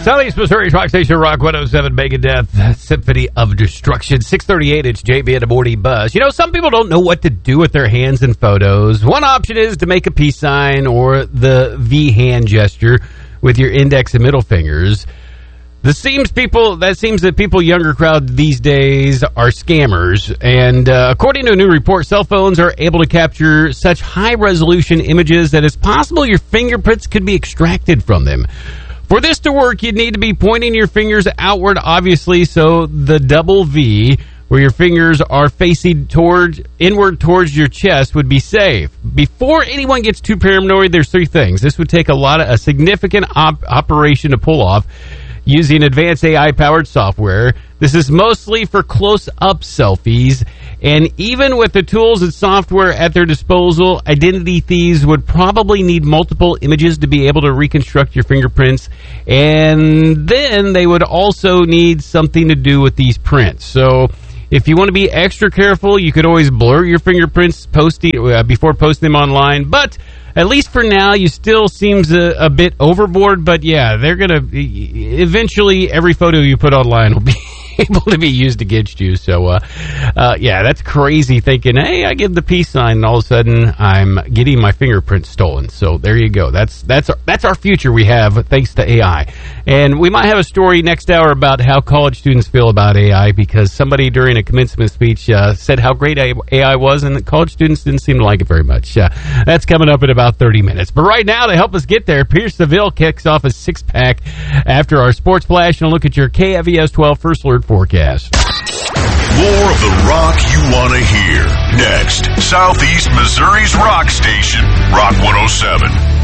Southeast Missouri's Rock Station, Rock 107, Megadeth, Symphony of Destruction. 6:38, it's JB and the Morning Buzz. You know, some people don't know what to do with their hands in photos. One option is to make a peace sign or the V hand gesture with your index and middle fingers. That seems that people younger crowd these days are scammers. And according to a new report, cell phones are able to capture such high-resolution images that it's possible your fingerprints could be extracted from them. For this to work, you'd need to be pointing your fingers outward, obviously, so the double V, where your fingers are facing inward towards your chest, would be safe. Before anyone gets too paranoid, there's three things. This would take a significant operation to pull off using advanced AI-powered software. This is mostly for close-up selfies, and even with the tools and software at their disposal, identity thieves would probably need multiple images to be able to reconstruct your fingerprints, and then they would also need something to do with these prints. So if you want to be extra careful, you could always blur your fingerprints before posting them online, but at least for now, you still seems a bit overboard. But yeah, they're going to eventually every photo you put online will be able to be used against you. So yeah, that's crazy thinking, hey, I give the peace sign and all of a sudden I'm getting my fingerprints stolen. So there you go. That's our future we have thanks to AI. And we might have a story next hour about how college students feel about AI, because somebody during a commencement speech said how great AI was, and the college students didn't seem to like it very much. That's coming up in about 30 minutes. But right now, to help us get there, Pierce Seville kicks off a six-pack after our sports flash and a look at your KFVS 12 First Alert forecast. More of the rock you want to hear. Next, Southeast Missouri's rock station, Rock 107.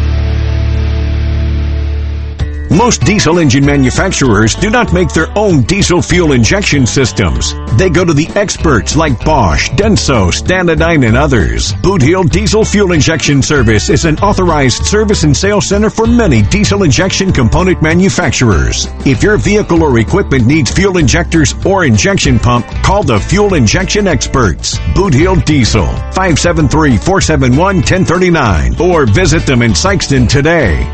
Most diesel engine manufacturers do not make their own diesel fuel injection systems. They go to the experts like Bosch, Denso, Standardine, and others. Boot Hill Diesel Fuel Injection Service is an authorized service and sales center for many diesel injection component manufacturers. If your vehicle or equipment needs fuel injectors or injection pump, call the Fuel Injection Experts. Boot Hill Diesel, 573-471-1039, or visit them in Sikeston today.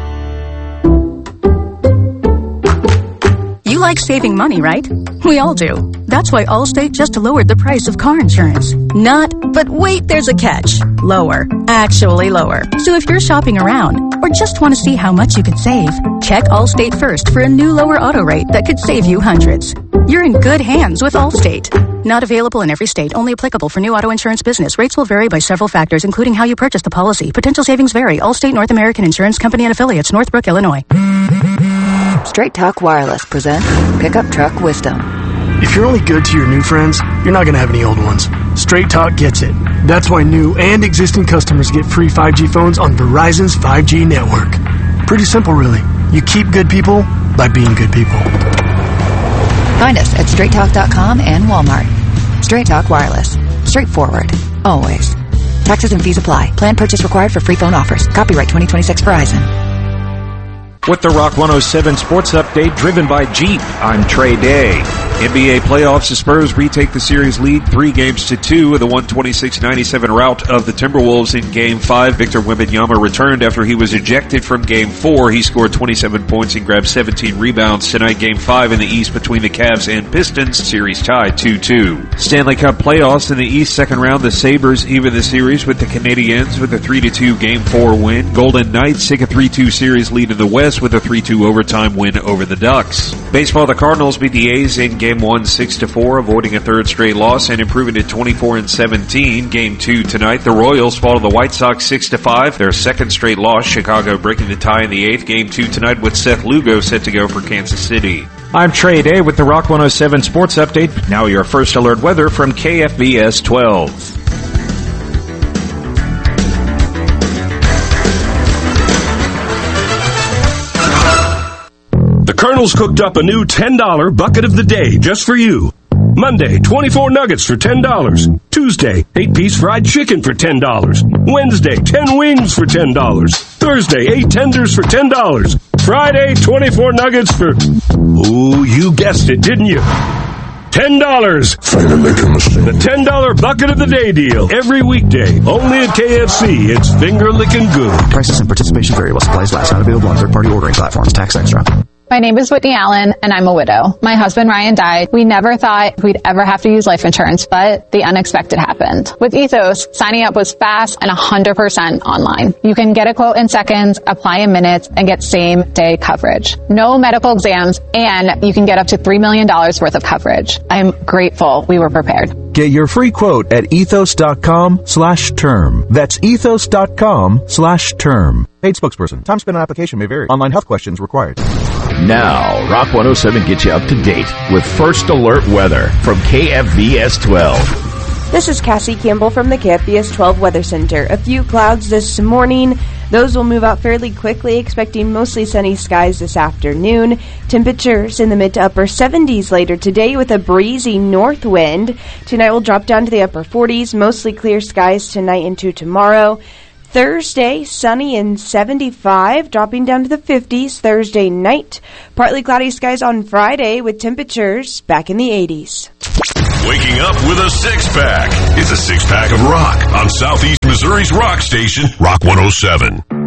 You like saving money, right? We all do. That's why Allstate just lowered the price of car insurance. But wait, there's a catch. Lower. Actually lower. So if you're shopping around or just want to see how much you could save, check Allstate first for a new lower auto rate that could save you hundreds. You're in good hands with Allstate. Not available in every state. Only applicable for new auto insurance business. Rates will vary by several factors, including how you purchase the policy. Potential savings vary. Allstate North American Insurance Company and Affiliates, Northbrook, Illinois. Straight Talk Wireless presents Pickup Truck Wisdom. If you're only good to your new friends, you're not going to have any old ones. Straight Talk gets it. That's why new and existing customers get free 5G phones on Verizon's 5G network. Pretty simple, really. You keep good people by being good people. Find us at straighttalk.com and Walmart. Straight Talk Wireless. Straightforward. Always. Taxes and fees apply. Plan purchase required for free phone offers. Copyright 2026 Verizon. With the Rock 107 Sports Update driven by Jeep, I'm Trey Day. NBA playoffs, the Spurs retake the series lead 3-2 with a 126-97 rout of the Timberwolves in Game 5. Victor Wembanyama returned after he was ejected from Game 4. He scored 27 points and grabbed 17 rebounds. Tonight, Game 5 in the East between the Cavs and Pistons, series tied 2-2. Stanley Cup playoffs in the East, second round, the Sabres even the series with the Canadiens with a 3-2 Game 4 win. Golden Knights take a 3-2 series lead in the West with a 3-2 overtime win over the Ducks. Baseball, the Cardinals beat the A's in Game 1 6-4, avoiding a third straight loss and improving to 24-17. Game 2 tonight, the Royals fall to the White Sox 6-5, their second straight loss. Chicago breaking the tie in the 8th. Game 2 tonight with Seth Lugo set to go for Kansas City. I'm Trey Day with the Rock 107 Sports Update. Now your first alert weather from KFVS 12. The Colonel's cooked up a new $10 bucket of the day just for you. Monday, 24 nuggets for $10. Tuesday, 8-piece fried chicken for $10. Wednesday, 10 wings for $10. Thursday, 8 tenders for $10. Friday, 24 nuggets for... Ooh, you guessed it, didn't you? $10. The $10 bucket of the day deal. Every weekday. Only at KFC. It's finger licking good. Prices and participation vary while supplies last. Not available on third-party ordering platforms. Tax extra. My name is Whitney Allen, and I'm a widow. My husband, Ryan, died. We never thought we'd ever have to use life insurance, but the unexpected happened. With Ethos, signing up was fast and 100% online. You can get a quote in seconds, apply in minutes, and get same-day coverage. No medical exams, and you can get up to $3 million worth of coverage. I'm grateful we were prepared. Get your free quote at ethos.com/term. That's ethos.com/term. Paid spokesperson. Time spent on application may vary. Online health questions required. Now, Rock 107 gets you up to date with First Alert Weather from KFVS 12. This is Cassie Campbell from the KFVS 12 Weather Center. A few clouds this morning. Those will move out fairly quickly, expecting mostly sunny skies this afternoon. Temperatures in the mid to upper 70s later today with a breezy north wind. Tonight will drop down to the upper 40s, mostly clear skies tonight into tomorrow. Thursday, sunny and 75, dropping down to the 50s Thursday night. Partly cloudy skies on Friday with temperatures back in the 80s. Waking up with a six-pack. It's a six-pack of rock on Southeast Missouri's rock station, Rock 107.